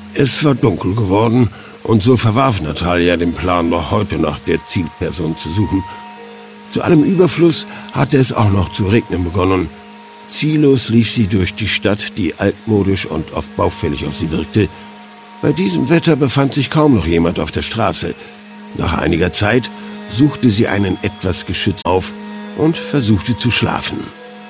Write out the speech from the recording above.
Es war dunkel geworden, und so verwarf Natalia den Plan, noch heute nach der Zielperson zu suchen. Zu allem Überfluss hatte es auch noch zu regnen begonnen. Ziellos lief sie durch die Stadt, die altmodisch und oft baufällig auf sie wirkte. Bei diesem Wetter befand sich kaum noch jemand auf der Straße. Nach einiger Zeit suchte sie einen etwas Geschütz auf und versuchte zu schlafen.